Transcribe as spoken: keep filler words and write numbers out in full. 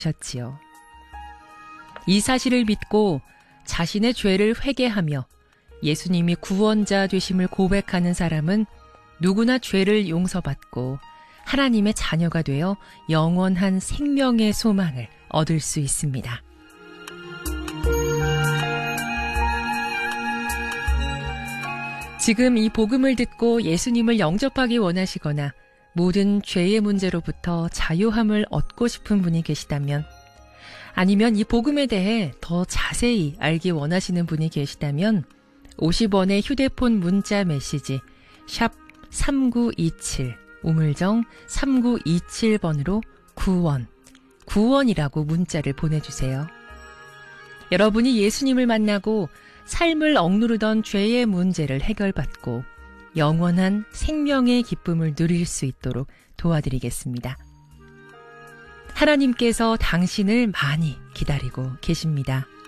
셨지요. 이 사실을 믿고 자신의 죄를 회개하며 예수님이 구원자 되심을 고백하는 사람은 누구나 죄를 용서받고 하나님의 자녀가 되어 영원한 생명의 소망을 얻을 수 있습니다. 지금 이 복음을 듣고 예수님을 영접하기 원하시거나 모든 죄의 문제로부터 자유함을 얻고 싶은 분이 계시다면, 아니면 이 복음에 대해 더 자세히 알기 원하시는 분이 계시다면 오십 원의 휴대폰 문자 메시지 샵 삼구이칠 우물정 삼구이칠 번으로 구원, 구원이라고 문자를 보내주세요. 여러분이 예수님을 만나고 삶을 억누르던 죄의 문제를 해결받고 영원한 생명의 기쁨을 누릴 수 있도록 도와드리겠습니다. 하나님께서 당신을 많이 기다리고 계십니다.